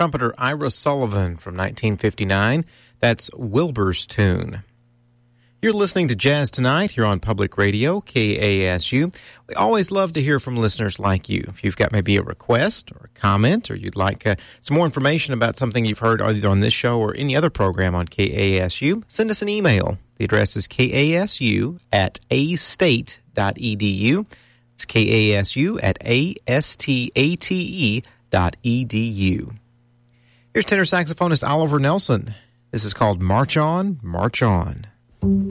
trumpeter Ira Sullivan from 1959. That's Wilbur's tune. You're listening to Jazz Tonight here on Public Radio, KASU. We always love to hear from listeners like you. If you've got maybe a request or a comment, or you'd like some more information about something you've heard either on this show or any other program on KASU, send us an email. The address is kasu@astate.edu. It's kasu@astate.edu. Here's tenor saxophonist Oliver Nelson. This is called March On, March On.